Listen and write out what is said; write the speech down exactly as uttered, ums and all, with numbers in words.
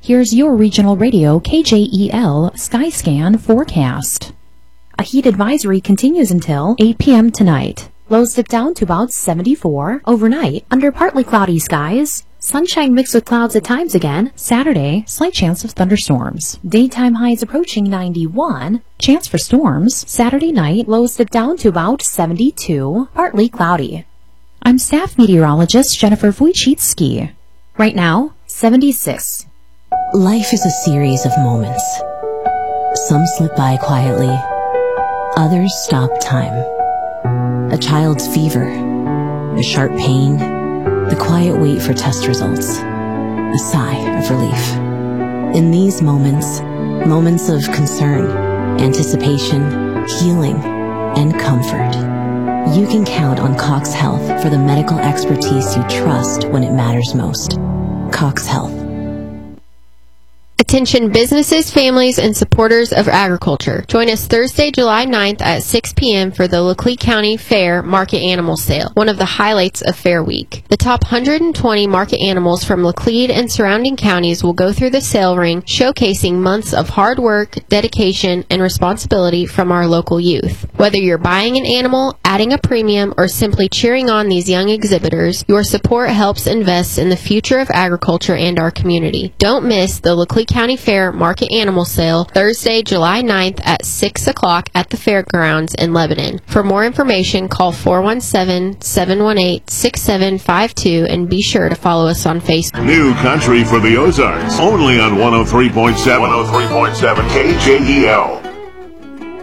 Here's your regional radio K J E L Skyscan forecast. A heat advisory continues until eight p.m. tonight. Lows dip down to about seventy-four. Overnight, under partly cloudy skies. Sunshine mixed with clouds at times again. Saturday, slight chance of thunderstorms. Daytime highs approaching ninety-one. Chance for storms. Saturday night, lows dip down to about seventy-two. Partly cloudy. I'm staff meteorologist Jennifer Wojcicki. Right now, seventy-six. Life is a series of moments. Some slip by quietly. Others stop time. A child's fever. A sharp pain. The quiet wait for test results. A sigh of relief. In these moments, moments of concern, anticipation, healing, and comfort, you can count on Cox Health for the medical expertise you trust when it matters most. Cox Health. Attention businesses, families, and supporters of agriculture. Join us Thursday, July ninth at six p.m. for the Laclede County Fair Market Animal Sale, one of the highlights of Fair Week. The top one hundred twenty market animals from Laclede and surrounding counties will go through the sale ring, showcasing months of hard work, dedication, and responsibility from our local youth. Whether you're buying an animal, adding a premium, or simply cheering on these young exhibitors, your support helps invest in the future of agriculture and our community. Don't miss the Laclede County Fair Market Animal Sale, Thursday, July ninth at six o'clock at the fairgrounds in Lebanon. For more information, call four one seven, seven one eight, six seven five two and be sure to follow us on Facebook. New country for the Ozarks, only on one oh three point seven. one oh three point seven K J E L.